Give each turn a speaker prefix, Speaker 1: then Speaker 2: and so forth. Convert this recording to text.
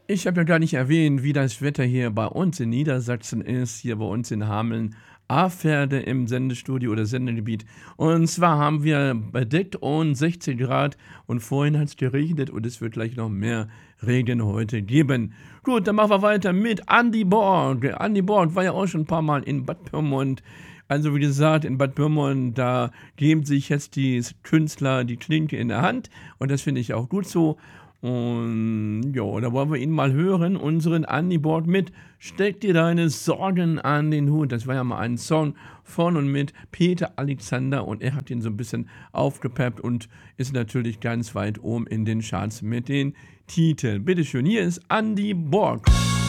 Speaker 1: Ich habe ja gar nicht erwähnt, wie das Wetter hier bei uns in Niedersachsen ist, hier bei uns in Hameln-Ahferde im Sendestudio oder Sendegebiet. Und zwar haben wir bedeckt und 16 Grad und vorhin hat es geregnet und es wird gleich noch mehr Regen heute geben. Gut, dann machen wir weiter mit Andy Borg. Andy Borg war ja auch schon ein paar Mal in Bad Pyrmont. Also wie gesagt, in Bad Pyrmont, da geben sich jetzt die Künstler die Klinke in der Hand und das finde ich auch gut so. Und ja, da wollen wir ihn mal hören, unseren Andy Borg mit Steck dir deine Sorgen an den Hut. Das war ja mal ein Song von und mit Peter Alexander und er hat ihn so ein bisschen aufgepeppt und ist natürlich ganz weit oben in den Charts mit den Titeln. Bitteschön, hier ist Andy Borg.